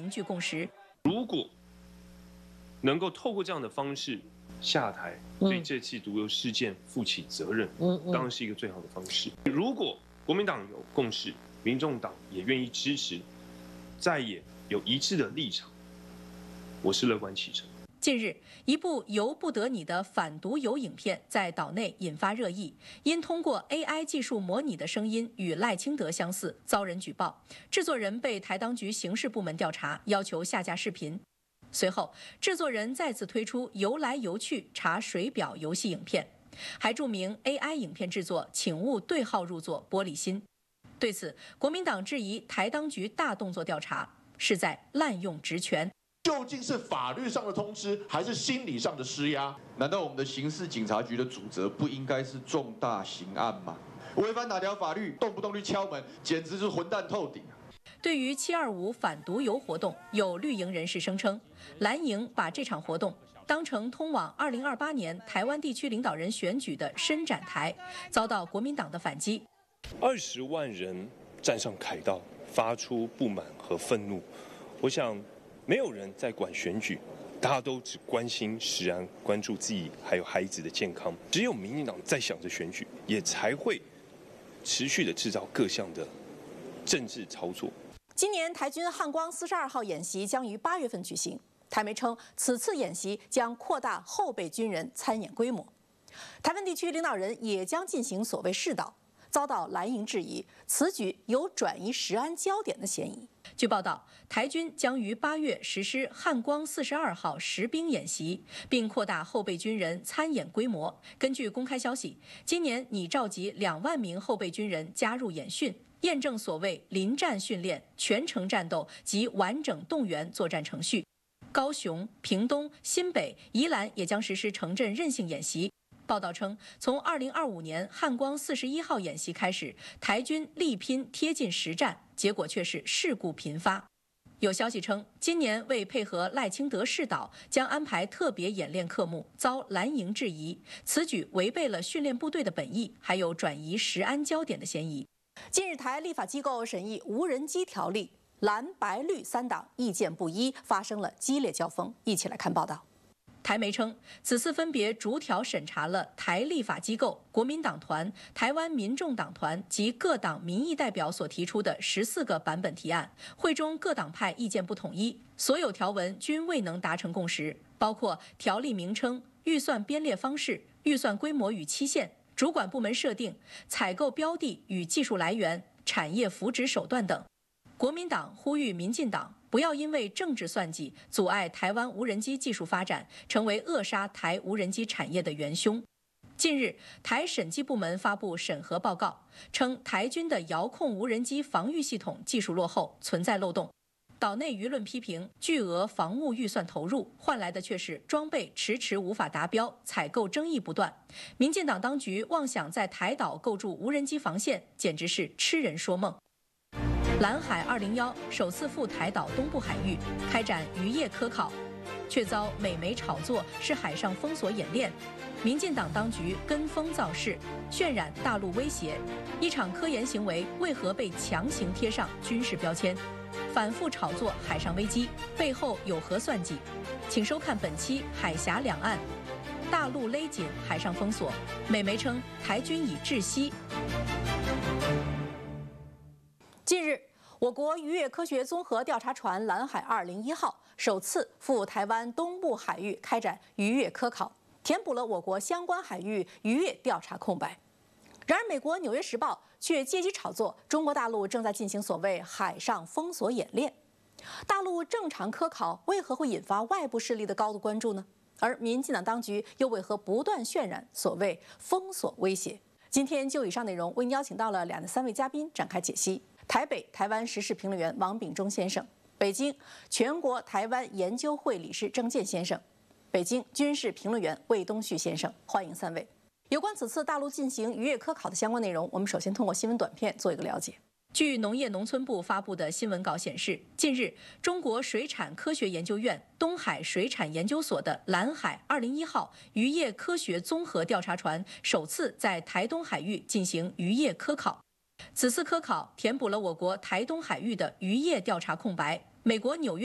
凝聚共识。 如果能够透过这样的方式下台，对这起毒油事件负起责任，当然是一个最好的方式。如果国民党有共识，民众党也愿意支持，在野有一致的立场，我是乐观其成。 近日，一部由不得你的反毒油影片在岛内引发热议，因通过 AI 技术模拟的声音与赖清德相似，遭人举报。制作人被台当局刑事部门调查，要求下架视频。随后，制作人再次推出游来游去查水表游戏影片，还注明 AI 影片制作请勿对号入座，玻璃心。对此，国民党质疑台当局大动作调查是在滥用职权。 究竟是法律上的通知，还是心理上的施压？ 难道我们的刑事警察局的主责不应该是重大刑案吗？违反哪条法律，动不动去敲门，简直是混蛋透顶。 对于725反毒油活动，有绿营人士声称，蓝营把这场活动当成通往2028年台湾地区领导人选举的伸展台，遭到国民党的反击。 20万人站上凯道，发出不满和愤怒。我想，没有人在管选举，大家都只关心食安，关注自己还有孩子的健康。只有民进党在想着选举，也才会持续的制造各项的政治操作。 今年台军汉光42号演习将于8月份举行。台媒称，此次演习将扩大后备军人参演规模。台湾地区领导人也将进行所谓试导，遭到蓝营质疑，此举有转移食安焦点的嫌疑。据报道，台军将于8月实施汉光42号实兵演习，并扩大后备军人参演规模。根据公开消息，今年拟召集2万名后备军人加入演训，验证所谓临战训练、全程战斗及完整动员作战程序。高雄、屏东、新北、宜兰也将实施城镇韧性演习。报道称，从2025年汉光41号演习开始，台军力拼贴近实战，结果却是事故频发。有消息称，今年为配合赖清德试导，将安排特别演练科目，遭蓝营质疑，此举违背了训练部队的本意，还有转移食安焦点的嫌疑。近日，台立法机构审议无人机条例，蓝白绿3党意见不一，发生了激烈交锋。一起来看报道。台媒称，此次分别逐条审查了台立法机构、国民党团、台湾民众党团及各党民意代表所提出的14个版本提案，会中各党派意见不统一，所有条文均未能达成共识，包括条例名称、预算编列方式、预算规模与期限、主管部门设定、采购标的与技术来源、产业扶植手段等。国民党呼吁民进党不要因为政治算计，阻碍台湾无人机技术发展，成为扼杀台无人机产业的元凶。近日，台审计部门发布审核报告，称台军的遥控无人机防御系统技术落后，存在漏洞。岛内舆论批评，巨额防务预算投入，换来的却是装备迟迟无法达标，采购争议不断。民进党当局妄想在台岛构筑无人机防线，简直是痴人说梦。蓝海201首次赴台岛东部海域开展渔业科考，却遭美媒炒作是海上封锁演练。民进党当局跟风造势，渲染大陆威胁，一场科研行为为何被强行贴上军事标签？反复炒作海上危机背后有何算计？请收看本期《海峡两岸》，大陆勒紧海上封锁，美媒称台军已窒息。近日，我国渔业科学综合调查船蓝海201号首次赴台湾东部海域开展渔业科考，填补了我国相关海域渔业调查空白。然而，美国《纽约时报》却借机炒作中国大陆正在进行所谓海上封锁演练。大陆正常科考为何会引发外部势力的高度关注呢？而民进党当局又为何不断渲染所谓封锁威胁？今天就以上内容为您邀请到了2的3位嘉宾展开解析。台北台湾时事评论员王炳忠先生，北京全国台湾研究会理事郑健先生，北京军事评论员魏东旭先生，欢迎3位。有关此次大陆进行渔业科考的相关内容，我们首先通过新闻短片做一个了解。据农业农村部发布的新闻稿显示，近日，中国水产科学研究院东海水产研究所的蓝海201号渔业科学综合调查船首次在台东海域进行渔业科考。此次科考填补了我国台东海域的渔业调查空白。美国纽约